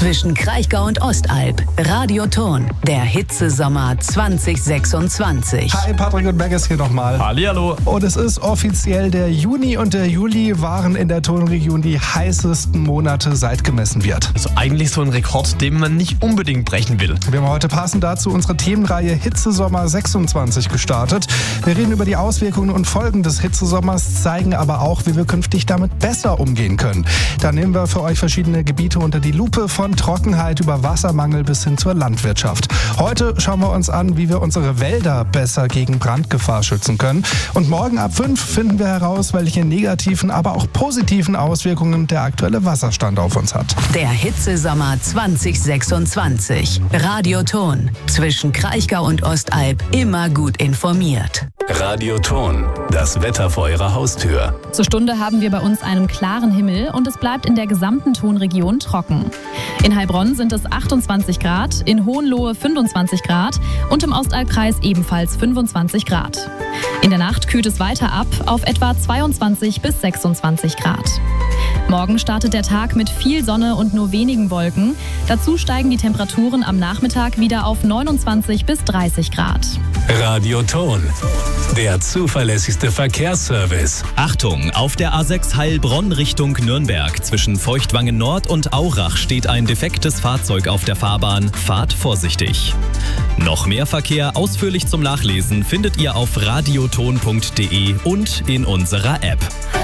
zwischen Kraichgau und Ostalb. Radioton, der Hitzesommer 2026. Hi, Patrick und Megas hier nochmal. Hallihallo. Und es ist offiziell, der Juni und der Juli waren in der Tonregion die heißesten Monate, seit gemessen wird. Also eigentlich so ein Rekord, den man nicht unbedingt brechen will. Wir haben heute passend dazu unsere Themenreihe Hitzesommer 26 gestartet. Wir reden über die Auswirkungen und Folgen des Hitzesommers, zeigen aber auch, wie wir künftig damit besser umgehen können. Da nehmen wir für euch verschiedene Gebiete unter die Lupe, von Trockenheit über Wassermangel bis hin zur Landwirtschaft. Heute schauen wir uns an, wie wir unsere Wälder besser gegen Brandgefahr schützen können. Und morgen ab 5 finden wir heraus, welche negativen, aber auch positiven Auswirkungen der aktuelle Wasserstand auf uns hat. Der Hitzesommer 2026. Radioton, zwischen Kraichgau und Ostalb immer gut informiert. Radioton, das Wetter vor eurer Haustür. Zur Stunde haben wir bei uns einen klaren Himmel und es bleibt in der gesamten Tonregion trocken. In Heilbronn sind es 28 Grad, in Hohenlohe 25 Grad und im Ostalbkreis ebenfalls 25 Grad. In der Nacht kühlt es weiter ab auf etwa 22 bis 26 Grad. Morgen startet der Tag mit viel Sonne und nur wenigen Wolken. Dazu steigen die Temperaturen am Nachmittag wieder auf 29 bis 30 Grad. Radioton, der zuverlässigste Verkehrsservice. Achtung, auf der A6 Heilbronn Richtung Nürnberg. Zwischen Feuchtwangen Nord und Aurach steht ein defektes Fahrzeug auf der Fahrbahn. Fahrt vorsichtig. Noch mehr Verkehr ausführlich zum Nachlesen findet ihr auf radioton.de und in unserer App.